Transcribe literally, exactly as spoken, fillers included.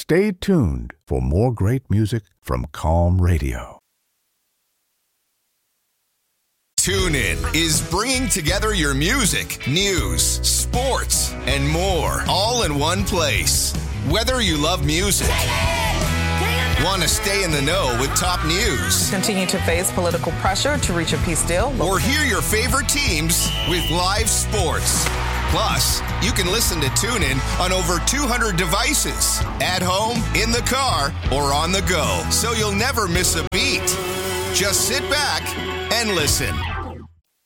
Stay tuned for more great music from Calm Radio. TuneIn is bringing together your music, news, sports, and more, all in one place. Whether you love music, want to stay in the know with top news, continue to face political pressure to reach a peace deal, or hear your favorite teams with live sports. Plus, you can listen to TuneIn on over two hundred devices, at home, in the car, or on the go, so you'll never miss a beat. Just sit back and listen.